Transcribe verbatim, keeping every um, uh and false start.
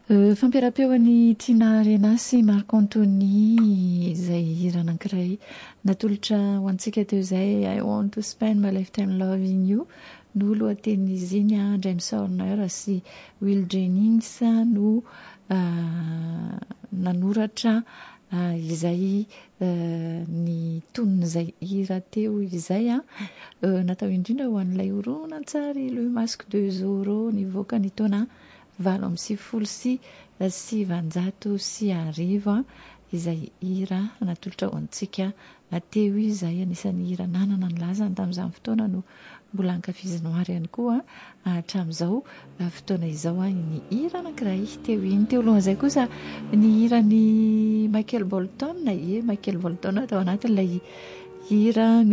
Fampiara-peon'ny Tina Arena sy Marc Anthony izay hira anankiray natolotra ho antsika teo izay I want to spend my lifetime loving you no lohatenin'izy iny a James Horner sy Will Jennings no uh, nanoratra uh, izay uh, ny tonon'izay hira teo izay a uh, natao indrindra ho an'ilay horonan-tsary le masque de Zorro nivoaka ny taona valo amby sivifolo sy sivanjato sy arivo izay hira natolotra ho antsika teo izay anisan'ny hira nanana ny lazany tamin'izany fotoana no mbola ankafizinao ary ihany koa hatramin'izao fotoana izao ny hira anankiray teo iny teo alohan'izay kosa ny hiran'ny Michael Bolton e Michael Bolton tao anatin'ilay hira